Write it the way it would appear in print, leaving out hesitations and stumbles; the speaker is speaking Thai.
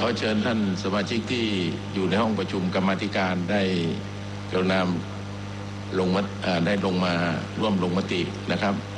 ขอเชิญท่านสมาชิกที่อยู่ในห้องประชุมกรรมาธิการได้กรุณาได้ลงมาร่วมลงมตินะครับ